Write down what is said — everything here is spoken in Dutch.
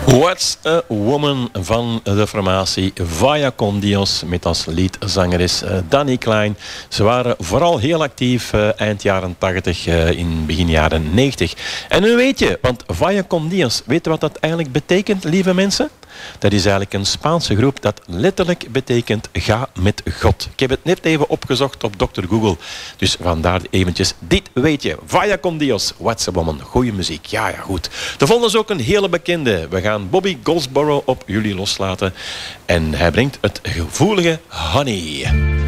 What's a Woman van de formatie Vaya con Dios met als liedzangeres Dani Klein. Ze waren vooral heel actief eind jaren 80, in begin jaren 90. En nu weet je, want Vaya con Dios, weet je wat dat eigenlijk betekent, lieve mensen? Dat is eigenlijk een Spaanse groep dat letterlijk betekent ga met God. Ik heb het net even opgezocht op Dr. Google. Dus vandaar eventjes, dit weet je. Vaya con Dios, What's a Woman. Goeie muziek, ja goed. De volgende is ook een hele bekende. We gaan Bobby Goldsboro op jullie loslaten. En hij brengt het gevoelige Honey.